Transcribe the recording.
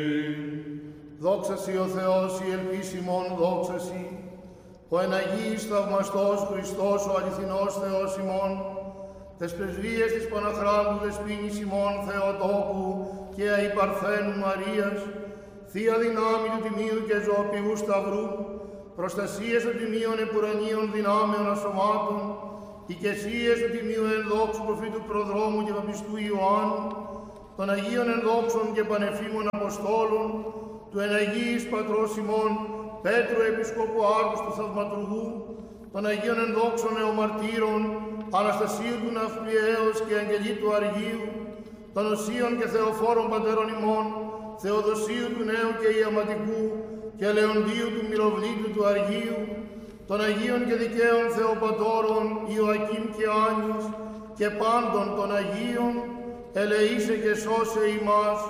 Δόξα Σοι ο Θεός, η ελπίσιμον, δόξα Σοι, ο εν Αγίης θαυμαστός Χριστός, ο αληθινός Θεός ημών, τες πρεσβείες της Παναχράντου Δεσποίνης ημών Θεοτόκου και αϊπαρθένου Μαρίας, Θεία δυνάμει του Τιμίου και ζωοποιού Σταυρού, προστασίες των Τιμίων επουρανίων δυνάμεων ασωμάτων, οικεσίες του Τιμίου ενδόξου προφήτου προδρόμου και παπιστού Ιωάννου, των Αγίων ενδόξων και πανεφήμων Αποστόλων, του εν Αγίης Πατρός ημών Πέτρου Επισκόπου Άργους του Θαυματουργού, των Αγίων ενδόξων Νεομαρτύρων, Αναστασίου του Ναυπλιέως και Αγγελίου του Αργίου, των Οσίων και Θεοφόρων Πατέρων ημών, Θεοδοσίου του Νέου και Ιαματικού και Λεοντίου του Μυροβλήτου του Αργίου, των Αγίων και Δικαίων Θεοπατώρων Ιωακήμ και Άνης και πάντων των Αγίων, ελεήσε και σώσε ημάς.